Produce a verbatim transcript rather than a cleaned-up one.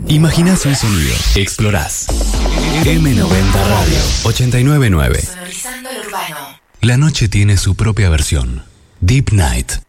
Imaginás un sonido. Explorás. eme noventa Radio ochenta y nueve punto nueve. Sonorizando el urbano. La noche tiene su propia versión. Deep Night.